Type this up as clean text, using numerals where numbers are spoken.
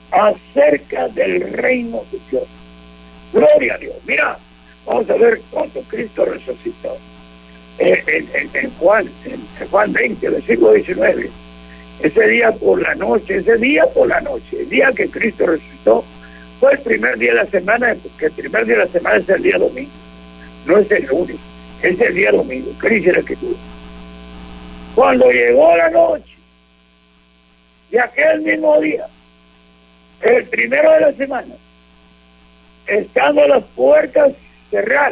acerca del reino de Dios. Gloria a Dios. Mira, vamos a ver cuando Cristo resucitó. En Juan 20, versículo 19. Ese día por la noche, el día que Cristo resucitó, fue el primer día de la semana, porque el primer día de la semana es el día domingo, no es el lunes, es el día domingo. ¿Qué dice la Escritura? Cuando llegó la noche de aquel mismo día, el primero de la semana, estando las puertas cerradas,